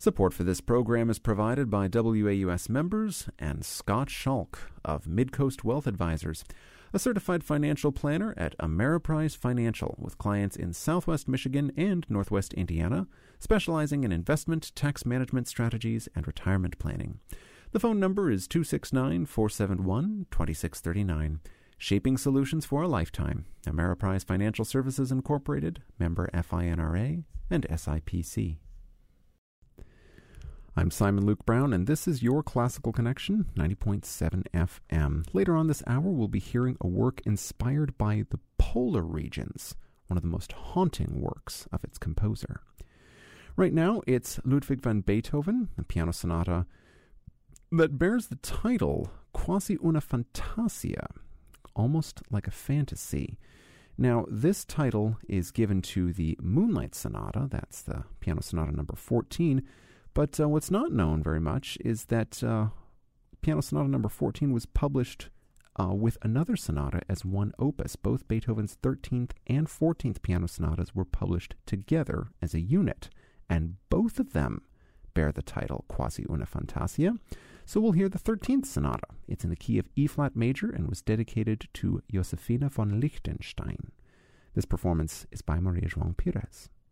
Support for this program is provided by WAUS members and Scott Schalk of Midcoast Wealth Advisors, a certified financial planner at Ameriprise Financial with clients in Southwest Michigan and Northwest Indiana, specializing in investment, tax management strategies, and retirement planning. The phone number is 269-471-2639. Shaping solutions for a lifetime. Ameriprise Financial Services Incorporated, member FINRA and SIPC. I'm Simon Luke Brown, and this is your Classical Connection, 90.7 FM. Later on this hour, we'll be hearing a work inspired by the polar regions, one of the most haunting works of its composer. Right now, it's Ludwig van Beethoven, a piano sonata that bears the title Quasi una Fantasia, almost like a fantasy. Now, this title is given to the Moonlight Sonata, that's the piano sonata number 14, but what's not known very much is that Piano Sonata number 14 was published with another sonata as one opus. Both Beethoven's 13th and 14th piano sonatas were published together as a unit, and both of them bear the title Quasi una Fantasia. So we'll hear the 13th sonata. It's in the key of E-flat major and was dedicated to Josefina von Liechtenstein. This performance is by Maria João Pires.